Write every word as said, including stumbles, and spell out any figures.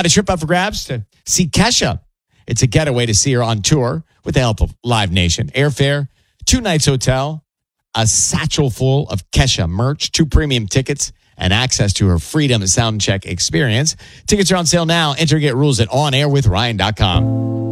Got a trip up for grabs to see Kesha. It's a getaway to see her on tour with the help of Live Nation. Airfare, two nights hotel, a satchel full of Kesha merch, two premium tickets, and access to her Freedom Soundcheck experience. Tickets are on sale now. Enter and get rules at on air with ryan dot com.